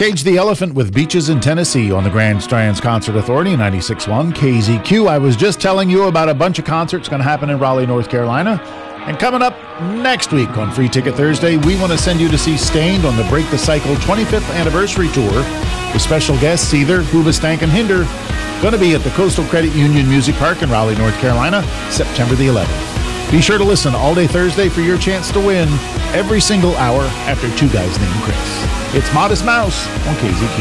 Cage the Elephant with Beaches in Tennessee on the Grand Strands Concert Authority, 96.1 KZQ. I was just telling you about a bunch of concerts going to happen in Raleigh, North Carolina. And coming up next week on Free Ticket Thursday, we want to send you to see Stained on the Break the Cycle 25th Anniversary Tour with special guests either Hoobastank and Hinder. Going to be at the Coastal Credit Union Music Park in Raleigh, North Carolina, September the 11th. Be sure to listen all day Thursday for your chance to win every single hour after Two Guys Named Chris. It's Modest Mouse on KZQ.